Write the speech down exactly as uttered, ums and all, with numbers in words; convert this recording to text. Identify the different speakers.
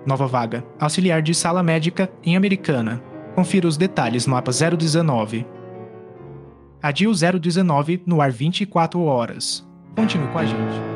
Speaker 1: Nova vaga. Auxiliar de sala médica em Americana. Confira os detalhes no mapa zero dezenove. Adio zero dezenove no ar vinte e quatro horas. Continue com a gente.